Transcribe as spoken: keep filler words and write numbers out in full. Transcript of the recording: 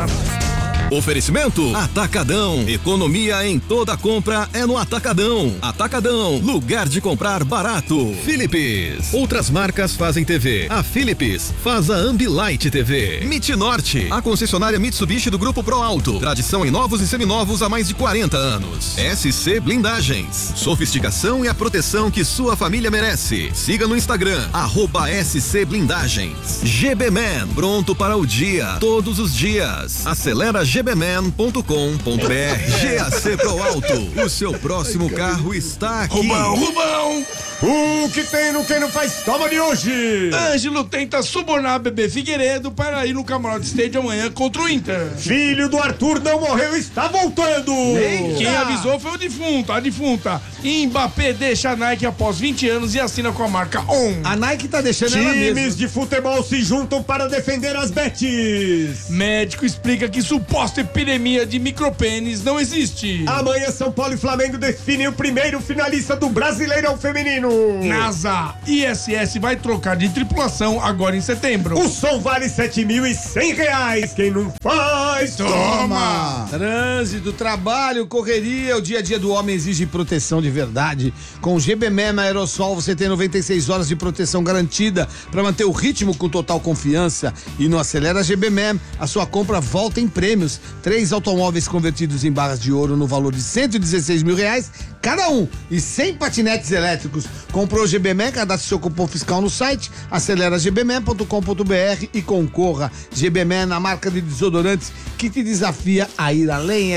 Oferecimento Atacadão. Economia em toda compra é no Atacadão. Atacadão, lugar de comprar barato. Philips. Outras marcas fazem T V. A Philips faz a Ambilight T V. Mit Norte, a concessionária Mitsubishi do Grupo Pro Alto. Tradição em novos e seminovos há mais de quarenta anos. S C Blindagens. Sofisticação e a proteção que sua família merece. Siga no Instagram, arroba S C Blindagens. G B Man, pronto para o dia, todos os dias. Acelera G B man ponto com ponto b r. G A C Pro Alto, o seu próximo carro está aqui. Rubão, Rubão! O que tem no Quem Não Faz Toma de hoje? Ângelo tenta subornar a Bebê Figueiredo para ir no Camarote Stadium amanhã contra o Inter. Filho do Arthur não morreu, está voltando! Eita. Quem avisou foi o defunto, a defunta. Mbappé deixa a Nike após vinte anos e assina com a marca On. A Nike tá deixando ela mesma. Times de futebol se juntam para defender as bets. Médico explica que suposta epidemia de micropênis não existe. Amanhã São Paulo e Flamengo definem o primeiro finalista do Brasileirão Feminino. NASA, I S S vai trocar de tripulação agora em setembro. O som vale sete mil e cem reais. Quem não faz, toma! Trânsito, trabalho, correria, o dia a dia do homem exige proteção de verdade. Com o G B M E Aerosol você tem noventa e seis horas de proteção garantida para manter o ritmo com total confiança. E no Acelera G B M E, a sua compra volta em prêmios. Três automóveis convertidos em barras de ouro no valor de cento e dezesseis mil reais cada um e cem patinetes elétricos. Comprou o G B M E, cadastre seu cupom fiscal no site acelera g b m e ponto com ponto b r e concorra. G B M E na marca de desodorantes que te desafia a ir além.